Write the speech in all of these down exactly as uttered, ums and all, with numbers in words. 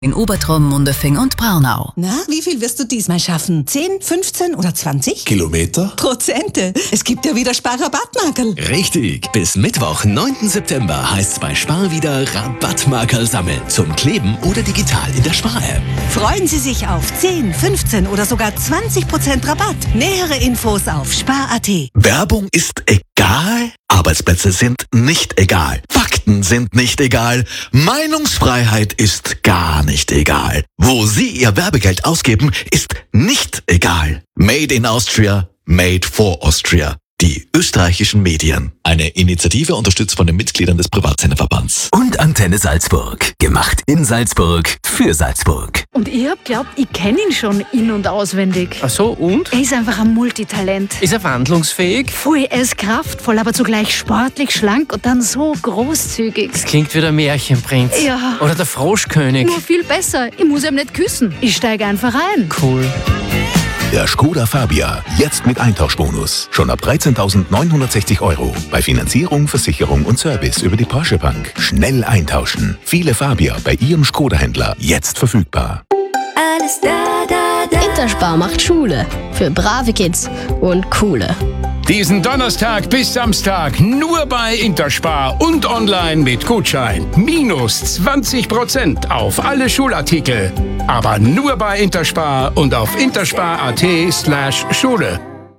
In Obertrum, Mundefing und Braunau. Na, wie viel wirst du diesmal schaffen? zehn, fünfzehn oder zwanzig? Kilometer? Prozente. Es gibt ja wieder Spar-Rabattmarkerl. Richtig. Bis Mittwoch, neunten September heißt es bei Spar wieder Rabattmarkerl sammeln. Zum Kleben oder digital in der Spar-App. Freuen Sie sich auf zehn, fünfzehn oder sogar zwanzig Prozent Rabatt. Nähere Infos auf spar punkt at. Werbung ist egal? Arbeitsplätze sind nicht egal. Fakten sind nicht egal. Meinungsfreiheit ist gar nicht egal. Wo Sie Ihr Werbegeld ausgeben, ist nicht egal. Made in Austria, made for Austria. Die österreichischen Medien. Eine Initiative unterstützt von den Mitgliedern des Privatsenderverbands. Und Antenne Salzburg. Gemacht in Salzburg für Salzburg. Und ich hab glaubt, ich kenne ihn schon in- und auswendig. Ach so, und? Er ist einfach ein Multitalent. Ist er wandlungsfähig? Voll, er ist kraftvoll, aber zugleich sportlich, schlank und dann so großzügig. Das klingt wie der Märchenprinz. Ja. Oder der Froschkönig. Nur viel besser. Ich muss ihm nicht küssen. Ich steige einfach ein. Cool. Der Skoda Fabia, jetzt mit Eintauschbonus. Schon ab dreizehntausendneunhundertsechzig Euro. Bei Finanzierung, Versicherung und Service über die Porsche Bank. Schnell eintauschen. Viele Fabia bei Ihrem Skoda-Händler jetzt verfügbar. Alles da, da, da. Interspar macht Schule. Für brave Kids und coole. Diesen Donnerstag bis Samstag nur bei Interspar und online mit Gutschein. Minus zwanzig Prozent auf alle Schulartikel. Aber nur bei Interspar und auf interspar.at slash Schule.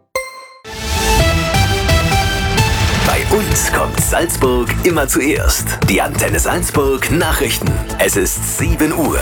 Bei uns kommt Salzburg immer zuerst. Die Antenne Salzburg Nachrichten. Es ist sieben Uhr.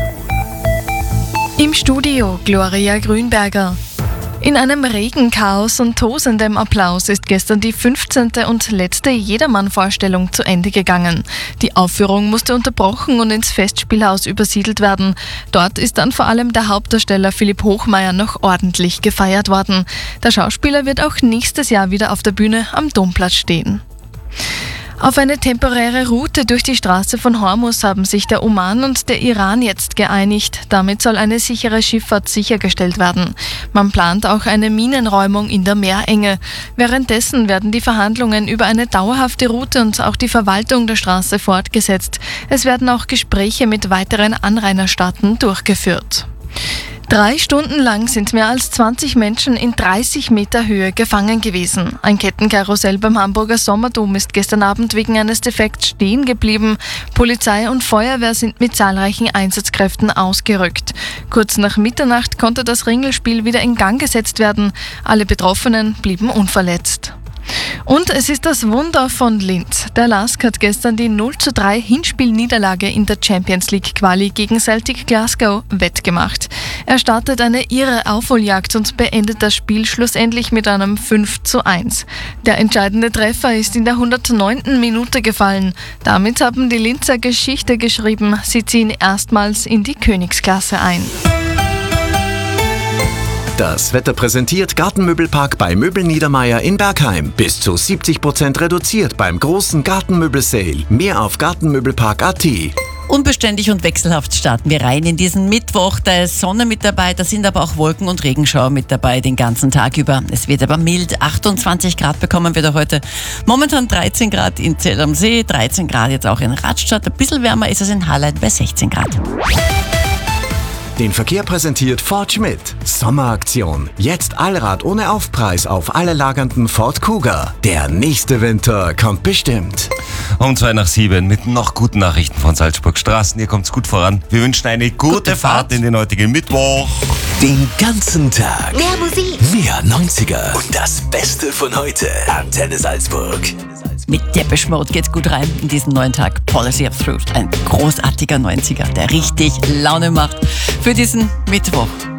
Im Studio Gloria Grünberger. In einem Regenchaos und tosendem Applaus ist gestern die fünfzehnte und letzte Jedermann-Vorstellung zu Ende gegangen. Die Aufführung musste unterbrochen und ins Festspielhaus übersiedelt werden. Dort ist dann vor allem der Hauptdarsteller Philipp Hochmeier noch ordentlich gefeiert worden. Der Schauspieler wird auch nächstes Jahr wieder auf der Bühne am Domplatz stehen. Auf eine temporäre Route durch die Straße von Hormuz haben sich der Oman und der Iran jetzt geeinigt. Damit soll eine sichere Schifffahrt sichergestellt werden. Man plant auch eine Minenräumung in der Meerenge. Währenddessen werden die Verhandlungen über eine dauerhafte Route und auch die Verwaltung der Straße fortgesetzt. Es werden auch Gespräche mit weiteren Anrainerstaaten durchgeführt. Drei Stunden lang sind mehr als zwanzig Menschen in dreißig Meter Höhe gefangen gewesen. Ein Kettenkarussell beim Hamburger Sommerdom ist gestern Abend wegen eines Defekts stehen geblieben. Polizei und Feuerwehr sind mit zahlreichen Einsatzkräften ausgerückt. Kurz nach Mitternacht konnte das Ringelspiel wieder in Gang gesetzt werden. Alle Betroffenen blieben unverletzt. Und es ist das Wunder von Linz. Der Lask hat gestern die null zu drei Hinspielniederlage in der Champions League Quali gegen Celtic Glasgow wettgemacht. Er startet eine irre Aufholjagd und beendet das Spiel schlussendlich mit einem fünf zu eins. Der entscheidende Treffer ist in der hundertneunten Minute gefallen. Damit haben die Linzer Geschichte geschrieben. Sie ziehen erstmals in die Königsklasse ein. Das Wetter präsentiert Gartenmöbelpark bei Möbel Niedermeier in Bergheim. Bis zu siebzig Prozent reduziert beim großen Gartenmöbel-Sale. Mehr auf gartenmöbelpark punkt at. Unbeständig und wechselhaft starten wir rein in diesen Mittwoch. Da ist Sonne mit dabei, da sind aber auch Wolken- und Regenschauer mit dabei den ganzen Tag über. Es wird aber mild. achtundzwanzig Grad bekommen wir da heute. Momentan dreizehn Grad in Zell am See, dreizehn Grad jetzt auch in Radstadt. Ein bisschen wärmer ist es in Hallein bei sechzehn Grad. Den Verkehr präsentiert Ford Schmidt. Sommeraktion. Jetzt Allrad ohne Aufpreis auf alle lagernden Ford Kuga. Der nächste Winter kommt bestimmt. Um zwei nach sieben mit noch guten Nachrichten von Salzburg Straßen. Hier kommt's gut voran. Wir wünschen eine gute, gute Fahrt. Fahrt in den heutigen Mittwoch. Den ganzen Tag. Mehr Musik. Mehr neunziger. Und das Beste von heute. Antenne Salzburg. Mit Depeche Mode geht's gut rein in diesen neuen Tag. Policy of Truth. Ein großartiger neunziger, der richtig Laune macht für diesen Mittwoch.